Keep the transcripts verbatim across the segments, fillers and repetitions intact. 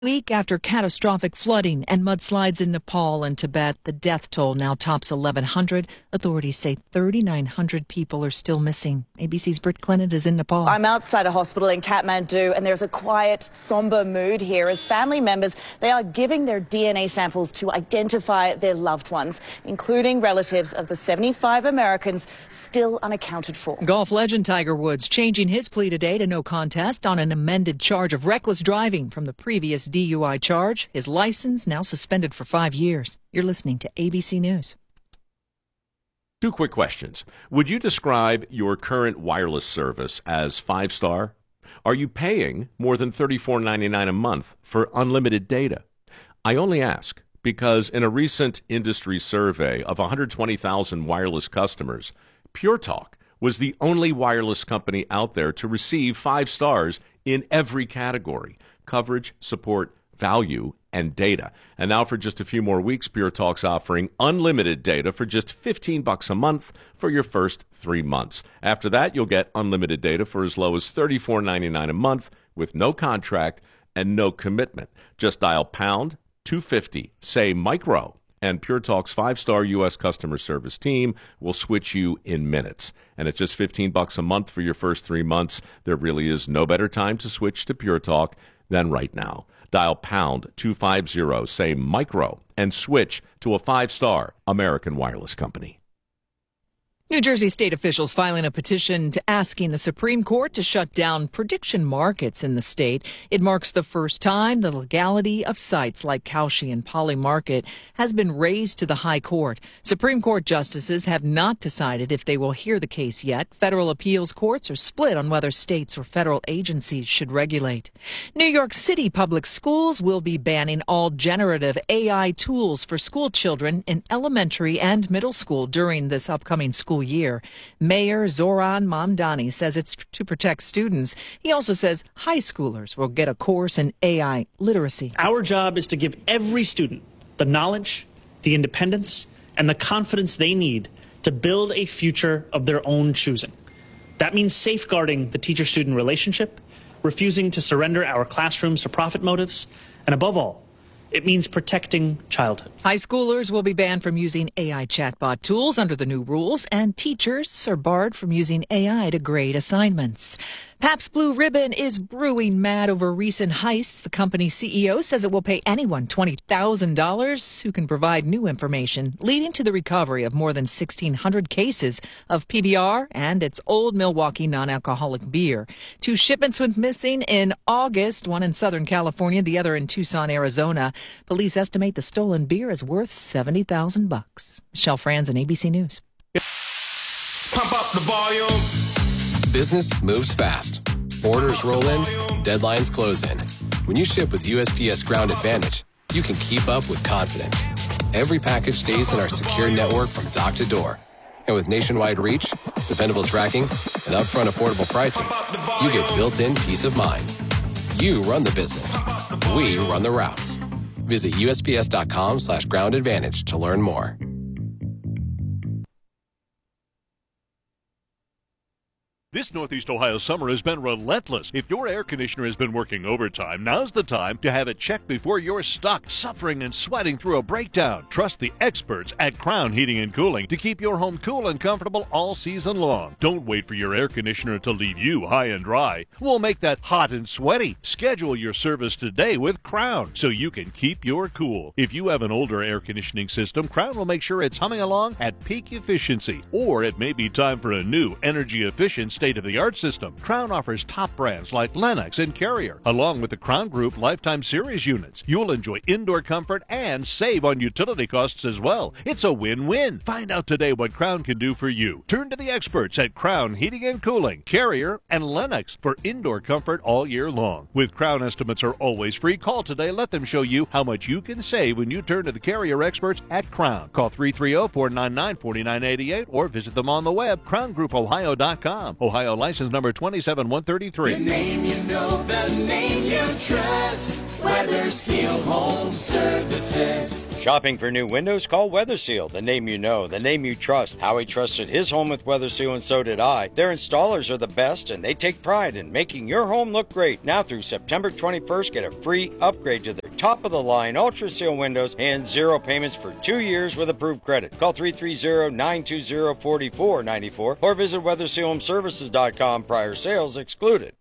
Week after catastrophic flooding and mudslides in Nepal and Tibet, the death toll now tops eleven hundred. Authorities say thirty-nine hundred people are still missing. A B C's Britt Clennett is in Nepal. I'm outside a hospital in Kathmandu, and there's a quiet, somber mood here as family members, they are giving their D N A samples to identify their loved ones, including relatives of the seventy-five Americans still unaccounted for. Golf legend Tiger Woods changing his plea today to no contest on an amended charge of reckless driving from the previous D U I charge. His license now suspended for five years. You're listening to A B C News. Two quick questions. Would you describe your current wireless service as five-star? Are you paying more than thirty-four ninety-nine a month for unlimited data? I only ask because in a recent industry survey of one hundred twenty thousand wireless customers, Pure Talk was the only wireless company out there to receive five stars in every category: coverage, support, value, and data. And now for just a few more weeks, Pure Talk's offering unlimited data for just fifteen bucks a month for your first three months. After that, you'll get unlimited data for as low as thirty-four ninety-nine a month with no contract and no commitment. Just dial pound two fifty, say micro, and Pure Talk's five-star U S customer service team will switch you in minutes. And at just fifteen bucks a month for your first three months, there really is no better time to switch to Pure Talk than right now. Dial pound two fifty, say micro, and switch to a five-star American wireless company. New Jersey state officials filing a petition to asking the Supreme Court to shut down prediction markets in the state. It marks the first time the legality of sites like Cauchy and Poly Market has been raised to the High Court. Supreme Court justices have not decided if they will hear the case yet. Federal appeals courts are split on whether states or federal agencies should regulate. New York City public schools will be banning all generative A I tools for school children in elementary and middle school during this upcoming school year. Mayor Zoran Mamdani says it's to protect students. He also says high schoolers will get a course in A I literacy. Our job is to give every student the knowledge, the independence, and the confidence they need to build a future of their own choosing. That means safeguarding the teacher-student relationship, refusing to surrender our classrooms to profit motives, and above all, it means protecting childhood. High schoolers will be banned from using A I chatbot tools under the new rules, and teachers are barred from using A I to grade assignments. Pabst Blue Ribbon is brewing mad over recent heists. The company's C E O says it will pay anyone twenty thousand dollars who can provide new information, leading to the recovery of more than sixteen hundred cases of P B R and its Old Milwaukee non-alcoholic beer. Two shipments went missing in August, one in Southern California, the other in Tucson, Arizona. Police estimate the stolen beer is worth seventy thousand bucks. Michelle Franzen, A B C News. Pump up the volume. Business moves fast. Orders roll in, deadlines close in. When you ship with U S P S Ground Advantage, you can keep up with confidence. Every package stays in our secure network from dock to door. And with nationwide reach, dependable tracking, and upfront affordable pricing, you get built-in peace of mind. You run the business. We run the routes. Visit U S P S dot com slash ground advantage to learn more. This Northeast Ohio summer has been relentless. If your air conditioner has been working overtime, now's the time to have it checked before you're stuck, suffering and sweating through a breakdown. Trust the experts at Crown Heating and Cooling to keep your home cool and comfortable all season long. Don't wait for your air conditioner to leave you high and dry. We'll make that hot and sweaty. Schedule your service today with Crown so you can keep your cool. If you have an older air conditioning system, Crown will make sure it's humming along at peak efficiency. Or it may be time for a new energy-efficient state-of-the-art system. Crown offers top brands like Lennox and Carrier, along with the Crown Group Lifetime Series units. You'll enjoy indoor comfort and save on utility costs as well. It's a win-win. Find out today what Crown can do for you. Turn to the experts at Crown Heating and Cooling, Carrier, and Lennox for indoor comfort all year long. With Crown estimates are always free, call today. Let them show you how much you can save when you turn to the Carrier experts at Crown. Call three three zero, four nine nine, four nine eight eight or visit them on the web, crown group ohio dot com. Ohio license number twenty-seven one thirty-three. The name you know, the name you trust. Weather Seal Home Services. Shopping for new windows? Call Weather Seal, the name you know, the name you trust. Howie trusted his home with Weather Seal, and so did I. Their installers are the best, and they take pride in making your home look great. Now through September twenty-first, get a free upgrade to their top-of-the-line Ultra Seal windows and zero payments for two years with approved credit. Call three three zero, nine two zero, four four nine four or visit weather seal home services dot com. Prior sales excluded.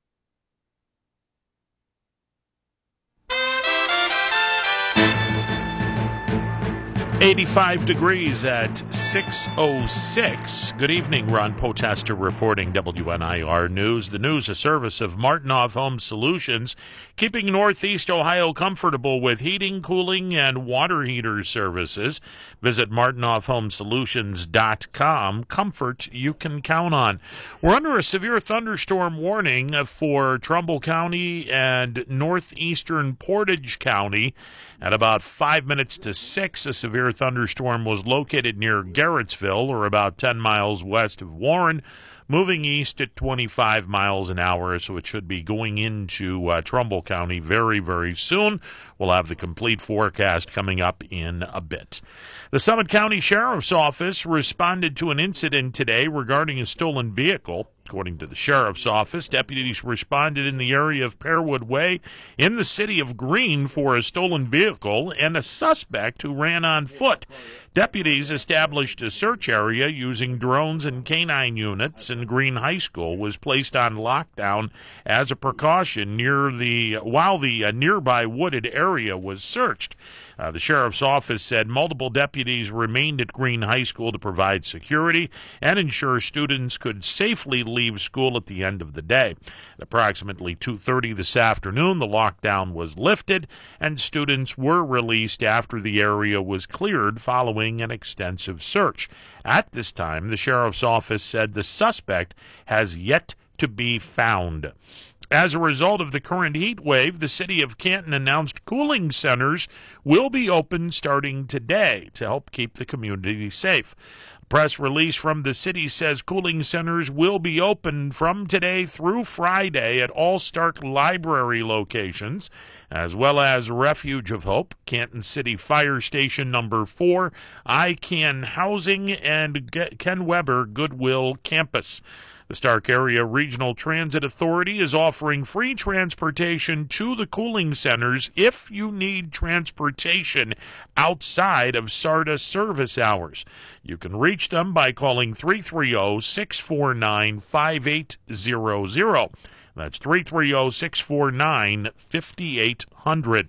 eighty-five degrees at six oh six. Good evening, Ron Potester reporting W N I R News. The news, a service of Martinoff Home Solutions, keeping Northeast Ohio comfortable with heating, cooling, and water heater services. Visit martinoff home solutions dot com. Comfort you can count on. We're under a severe thunderstorm warning for Trumbull County and northeastern Portage County. At about five minutes to six, a severe thunderstorm was located near Garrettsville, or about ten miles west of Warren, moving east at twenty-five miles an hour, so it should be going into uh, Trumbull County very, very soon. We'll have the complete forecast coming up in a bit. The Summit County Sheriff's Office responded to an incident today regarding a stolen vehicle. According to the Sheriff's Office, deputies responded in the area of Pearwood Way in the city of Greene for a stolen vehicle and a suspect who ran on foot. Deputies established a search area using drones and canine units, and Greene High School was placed on lockdown as a precaution near the while the uh, nearby wooded area was searched. Uh, the Sheriff's Office said multiple deputies remained at Greene High School to provide security and ensure students could safely leave school at the end of the day. At approximately two thirty this afternoon, the lockdown was lifted and students were released after the area was cleared following an extensive search. At this time, the Sheriff's Office said the suspect has yet to be found. As a result of the current heat wave, the city of Canton announced cooling centers will be open starting today to help keep the community safe. A press release from the city says cooling centers will be open from today through Friday at all Stark Library locations, as well as Refuge of Hope, Canton City Fire Station Number four, I CAN Housing, and Ken Weber Goodwill Campus. The Stark Area Regional Transit Authority is offering free transportation to the cooling centers if you need transportation outside of S A R T A service hours. You can reach them by calling three three zero, six four nine, five eight zero zero. That's three three zero, six four nine, five eight zero zero.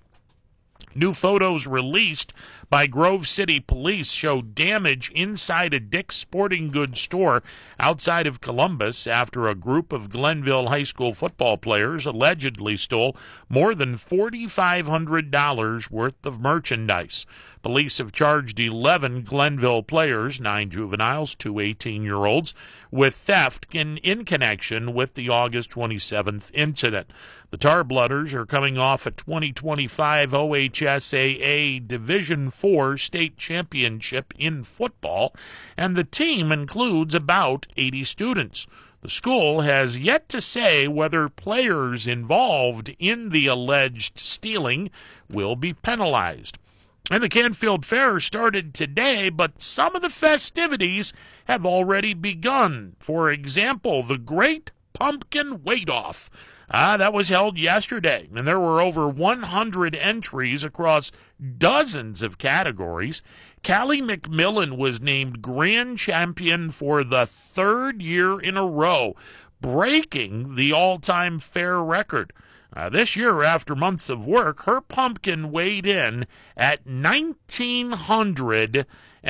New photos released by Grove City Police show damage inside a Dick's Sporting Goods store outside of Columbus after a group of Glenville High School football players allegedly stole more than four thousand five hundred dollars worth of merchandise. Police have charged eleven Glenville players, nine juveniles, two eighteen-year-olds, with theft in, in connection with the August twenty-seventh incident. The Tar Blooders are coming off a twenty twenty-five O H S A A Division four state championship in football, and the team includes about eighty students. The school has yet to say whether players involved in the alleged stealing will be penalized. And the Canfield Fair started today, but some of the festivities have already begun. For example, the Great Pumpkin Weight-Off. Ah, that was held yesterday, and there were over one hundred entries across dozens of categories. Callie McMillan was named grand champion for the third year in a row, breaking the all-time fair record. Uh, this year, after months of work, her pumpkin weighed in at one thousand nine hundred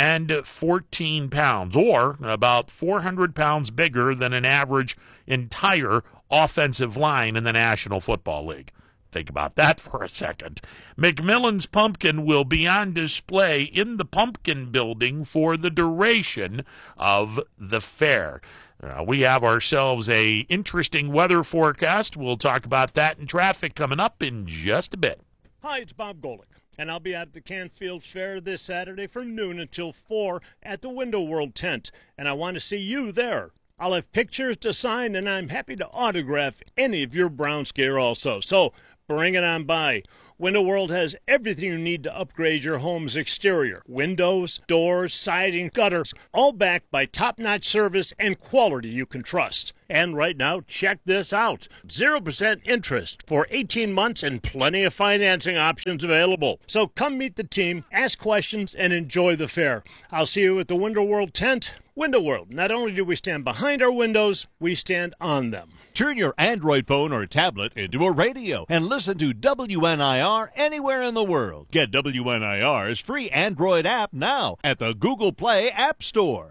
fourteen pounds, or about four hundred pounds bigger than an average entire offensive line in the National Football League. Think about that for a second. McMillan's pumpkin will be on display in the Pumpkin Building for the duration of the fair. Uh, we have ourselves a interesting weather forecast. We'll talk about that and traffic coming up in just a bit. Hi, it's Bob Golick, and I'll be at the Canfield Fair this Saturday from noon until four at the Window World tent, and I want to see you there. I'll have pictures to sign, and I'm happy to autograph any of your brown scare also. So bring it on by. Window World has everything you need to upgrade your home's exterior. Windows, doors, siding, gutters, all backed by top-notch service and quality you can trust. And right now, check this out. zero percent interest for eighteen months and plenty of financing options available. So come meet the team, ask questions, and enjoy the fair. I'll see you at the Window World tent. Window World, not only do we stand behind our windows, we stand on them. Turn your Android phone or tablet into a radio and listen to W N I R anywhere in the world. Get W N I R's free Android app now at the Google Play App Store.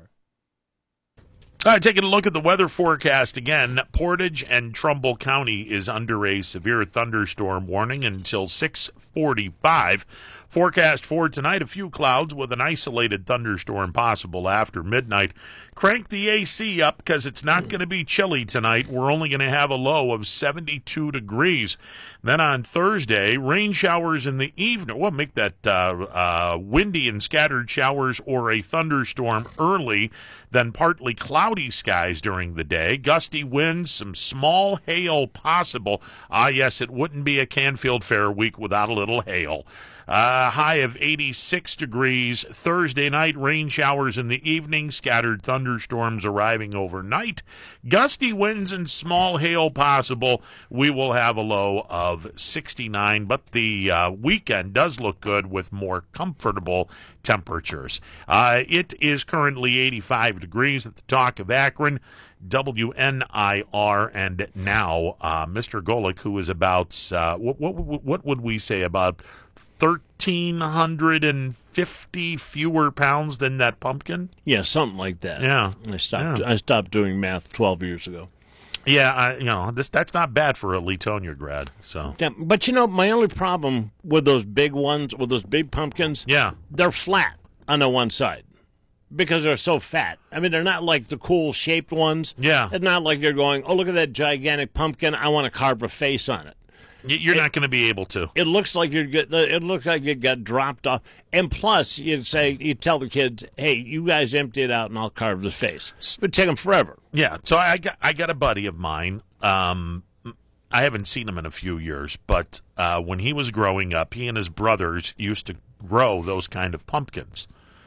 All right, taking a look at the weather forecast again. Portage and Trumbull County is under a severe thunderstorm warning until six forty-five. Forecast for tonight, a few clouds with an isolated thunderstorm possible after midnight. Crank the A C up because it's not going to be chilly tonight. We're only going to have a low of seventy-two degrees. Then on Thursday, rain showers in the evening. We'll make that uh, uh, windy and scattered showers or a thunderstorm early, then partly cloudy skies during the day. Gusty winds, some small hail possible. Ah, yes, it wouldn't be a Canfield Fair week without a little hail. Uh, high of eighty-six degrees. Thursday night, rain showers in the evening, scattered thunderstorms arriving overnight. Gusty winds and small hail possible. We will have a low of sixty-nine, but the uh, weekend does look good with more comfortable temperatures. Uh, it is currently eighty-five degrees at the Talk of Akron. W N I R, and now uh, Mister Golick, who is about, uh, what, what, what would we say, about one thousand three hundred fifty fewer pounds than that pumpkin? Yeah, something like that. Yeah. I stopped, yeah. I stopped doing math twelve years ago. Yeah, I, you know, this that's not bad for a Leetonia grad. So, yeah, but you know, my only problem with those big ones, with those big pumpkins, yeah, they're flat on the one side because they're so fat. I mean, they're not like the cool shaped ones. Yeah, it's not like you're going, oh, look at that gigantic pumpkin. I want to carve a face on it. You're it, not going to be able to. It looks like you're get. It looks like it got dropped off. And plus, you say you tell the kids, "Hey, you guys empty it out, and I'll carve the face." It would take them forever. Yeah. So I got I got a buddy of mine. Um, I haven't seen him in a few years, but uh, when he was growing up, he and his brothers used to grow those kind of pumpkins,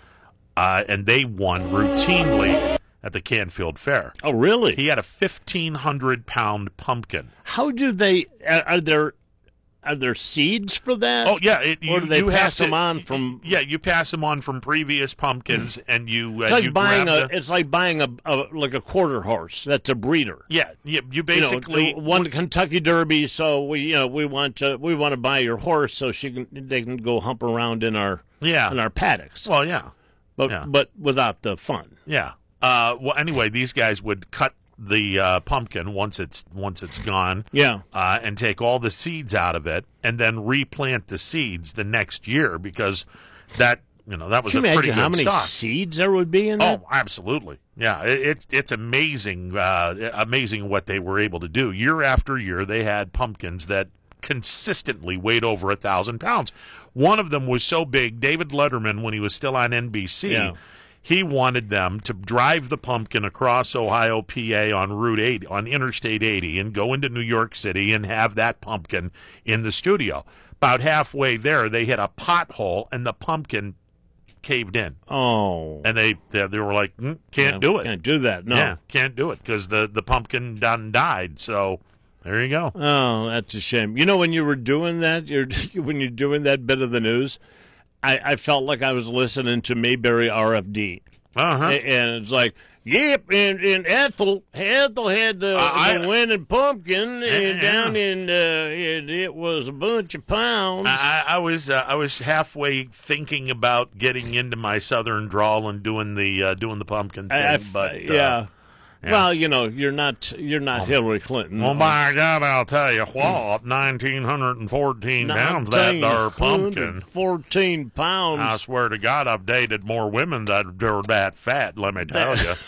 uh, and they won routinely at the Canfield Fair. Oh, really? He had a fifteen hundred pound pumpkin. How do they? Are there are there seeds for that? Oh yeah, it, or you, do they you pass have to, them on from? Yeah, you pass them on from previous pumpkins, and you. It's uh, like you buying grab a. the, It's like buying a, a like a quarter horse. That's a breeder. Yeah, you, you basically you know, won the Kentucky Derby, so we you know we want to we want to buy your horse so she can they can go hump around in our yeah in our paddocks. Well, yeah, but yeah. but without the fun. Yeah. Uh, well, anyway, these guys would cut the uh, pumpkin once it's once it's gone, yeah, uh, and take all the seeds out of it, and then replant the seeds the next year because that you know that was Can you a pretty imagine how good many stock. seeds there would be in that? Oh, absolutely, yeah. It, it's it's amazing, uh, amazing what they were able to do year after year. They had pumpkins that consistently weighed over a thousand pounds. One of them was so big, David Letterman, when he was still on N B C. Yeah. He wanted them to drive the pumpkin across Ohio, P A on Route eight, on Interstate eighty, and go into New York City and have that pumpkin in the studio. About halfway there, they hit a pothole, and the pumpkin caved in. Oh. And they they, they were like, mm, can't yeah, do it. Can't do that, no. Yeah, can't do it because the, the pumpkin done died. So there you go. Oh, that's a shame. You know, when you were doing that, you're when you're doing that bit of the news, I, I felt like I was listening to Mayberry R F D. Uh-huh. And it's like, yep, and, and Ethel, Ethel had the, uh, the winning pumpkin, uh, and yeah. down in, uh, it, it was a bunch of pounds. I, I was uh, I was halfway thinking about getting into my southern drawl and doing the uh, doing the pumpkin thing, I, but uh, yeah. yeah. Well, you know, you're not you're not oh. Hillary Clinton. Well, by God, I'll tell you what, nineteen hundred fourteen pounds that there pumpkin. Fourteen pounds. I swear to God, I've dated more women that are that fat. Let me tell you.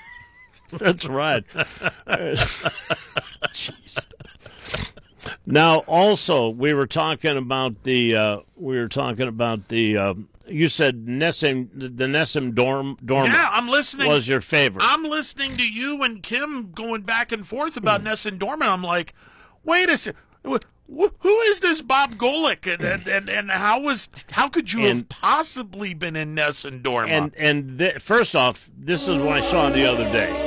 That's right. Jeez. Now, also, we were talking about the. Uh, we were talking about the. Uh, you said Nessim, the Nessim dorm dorm. Yeah, I'm listening. Was your favorite? I'm listening to you and Kim going back and forth about Nessim Dorman. I'm like, wait a second. wh- who is this Bob Golick, and and, and, and how was how could you And- have possibly been in Ness and Dorma? And and th- first off, this is what I saw the other day.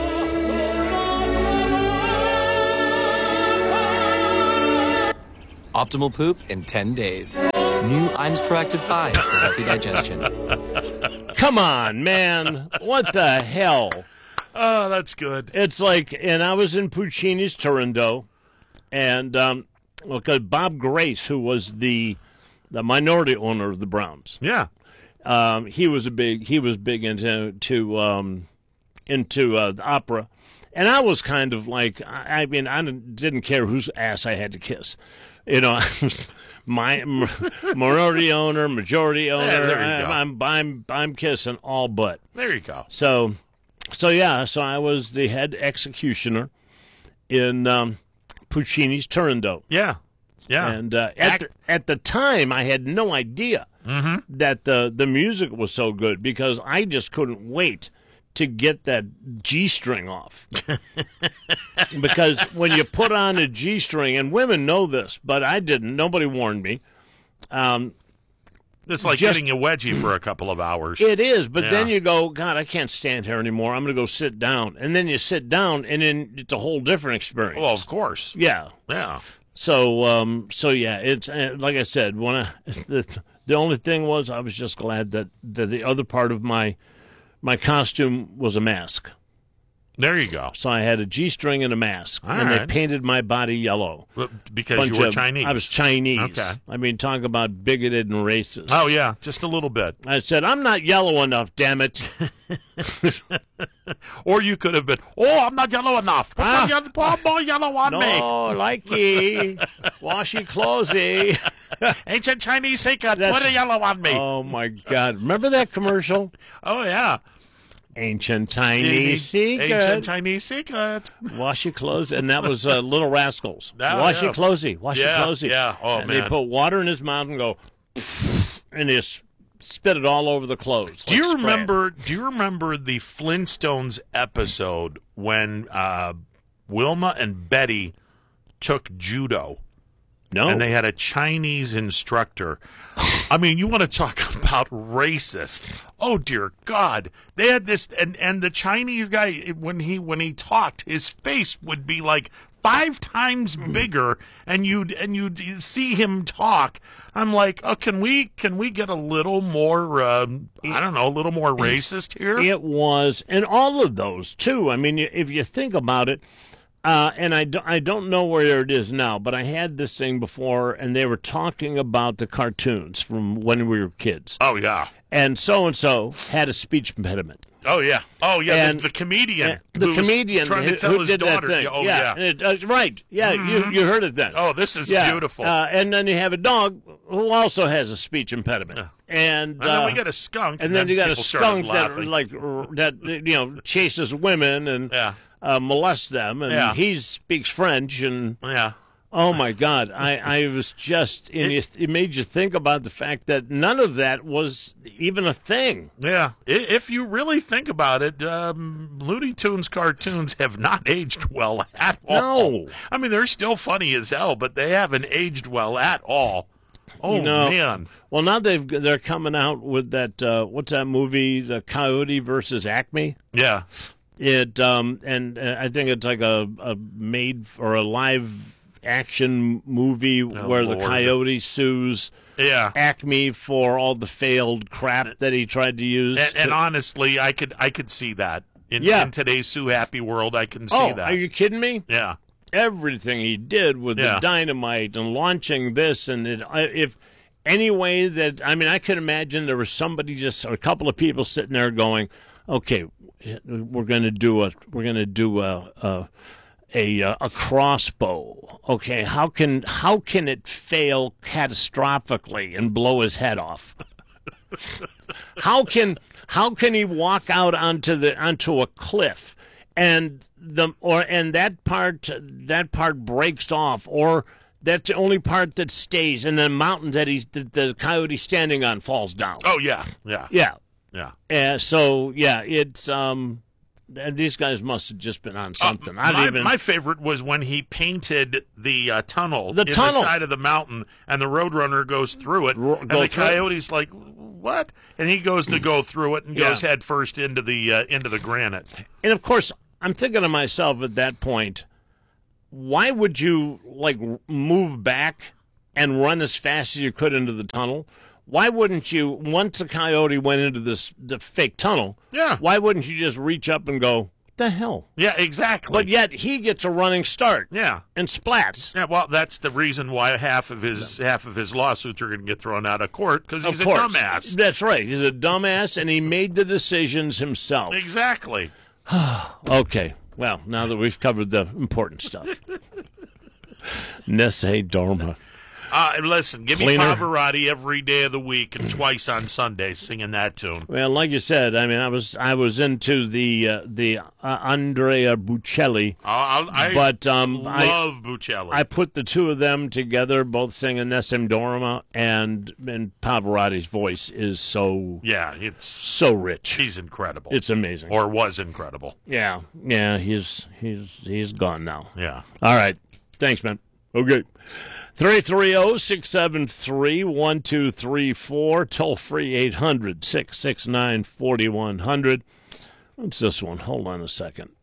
Optimal poop in ten days. New Iams Proactive five for healthy digestion. Come on, man. What the hell? Oh, that's good. It's like, and I was in Puccini's Turandot, and um, look, uh, Bob Grace, who was the the minority owner of the Browns. Yeah. Um, he was a big he was big into to um, into uh, the opera, and I was kind of like, I, I mean, I didn't, didn't care whose ass I had to kiss, you know. My minority owner, majority owner, Yeah, there you go. I, I'm I'm I'm kissing all but. There you go. So, so yeah, so I was the head executioner in um, Puccini's Turandot. Yeah. Yeah. And uh, at the, at the time, I had no idea Mm-hmm. that the the music was so good because I just couldn't wait to get that G string off. Because when you put on a G string, and women know this, but I didn't. Nobody warned me. Um, It's like just- getting a wedgie for a couple of hours. It is, but then Yeah. you go, God, I can't stand here anymore. I'm going to go sit down. And then you sit down, and then it's a whole different experience. Well, of course. Yeah. Yeah. So, um, so yeah, it's uh, like I said. When I, the, the only thing was, I was just glad that, that the other part of my my costume was a mask. There you go. So I had a G string and a mask, All and right. they painted my body yellow. Because Bunch you were of- Chinese. I was Chinese. Okay. I mean, talk about bigoted and racist. Oh, yeah, just a little bit. I said, I'm not yellow enough, damn it. Or you could have been, oh, I'm not yellow enough. Put, Ah. some yellow, put more yellow on No, me. likey. Washy closey. Ancient Chinese secret. That's- Put a yellow on me. Oh, my God. Remember that commercial? Oh, yeah. Ancient Chinese secret. Ancient Chinese secret. Wash your clothes, and that was uh, Little Rascals. Oh, wash yeah. your clotesy, wash Yeah, your clotesy. yeah. Oh, and they man. put water in his mouth and go, and they s- spit it all over the clothes. Do like you spray. remember? Do you remember the Flintstones episode when uh, Wilma and Betty took judo? No. And they had a Chinese instructor. I mean, you want to talk about racist? Oh dear God! They had this, and and the Chinese guy when he when he talked, his face would be like five times bigger, and you'd and you'd see him talk. I'm like, oh, can we can we get a little more? Um, I don't know, a little more racist here. It was, and all of those too. I mean, if you think about it, uh, and I, do, I don't know where it is now, but I had this thing before, and they were talking about the cartoons from when we were kids. Oh yeah, and so and so had a speech impediment. oh yeah, oh yeah. And- the, the comedian, The who was comedian trying who, to tell who his did daughter. that thing. Oh yeah, yeah. and it, uh, right. Yeah, you you heard it then. Oh, this is Yeah. beautiful. Uh, and then you have a dog who also has a speech impediment, and, And then uh, we got a skunk, and then you got a people started skunk that laughing. like r- that you know chases women and Yeah. uh, molests them, and Yeah. he speaks French, and Yeah. oh my God, I, I was just and it, it made you think about the fact that none of that was even a thing. Yeah, I- if you really think about it, um, Looney Tunes cartoons have not aged well at all. No. I mean, they're still funny as hell, but they haven't aged well at all. Oh, You know, man. Well, now they've they're coming out with that uh, what's that movie, The Coyote versus Acme. Yeah. It um and uh, I think it's like a, a made or a live action movie where the Lord. coyote sues Yeah. Acme for all the failed crap that he tried to use. And, and to- honestly, I could I could see that. In, Yeah. in today's Sue Happy world, I can see oh, that. are you kidding me? Yeah. Everything he did with Yeah. the dynamite and launching this and it, I- if any way that I mean, I could imagine there was somebody just a couple of people sitting there going, "Okay, we're going to do a we're going to do a." a A, uh, a crossbow. Okay, how can how can it fail catastrophically and blow his head off? how can how can he walk out onto the onto a cliff and the or and that part that part breaks off, or that's the only part that stays, and the mountain that he's that the coyote's standing on falls down. Oh, yeah. Yeah. Yeah. Yeah. Uh, so yeah, it's um these guys must have just been on something. Uh, I my, even... my favorite was when he painted the uh, tunnel the in tunnel. the side of the mountain, and the Roadrunner goes through it, Ro- and go the through coyote's like, "What?" And he goes to go through it and Yeah. goes head first into the uh, into the granite. And of course, I'm thinking to myself at that point, why would you like move back and run as fast as you could into the tunnel? Why wouldn't you, once the coyote went into this the fake tunnel, Yeah. why wouldn't you just reach up and go, what the hell? Yeah, exactly. But yet he gets a running start. Yeah. And splats. Yeah, well, that's the reason why half of his half of his lawsuits are going to get thrown out of court because he's Of a course. dumbass. That's right. He's a dumbass, and he made the decisions himself. Exactly. Okay. Well, now that we've covered the important stuff. Nesse Dorma. Uh, listen, give Cleaner. me Pavarotti every day of the week and twice on Sunday singing that tune. Well, like you said, I mean, I was I was into the uh, the uh, Andrea Bocelli, I'll, I but um, I love Bocelli. I put the two of them together, both singing Nessim Dorma, and and Pavarotti's voice is so yeah, it's so rich. He's incredible. It's amazing. Or was incredible. Yeah, yeah, he's he's he's gone now. Yeah. All right, thanks, man. Okay. three three zero, six seven three, one two three four, toll free eight hundred, six six nine, four one zero zero. What's this one? Hold on a second.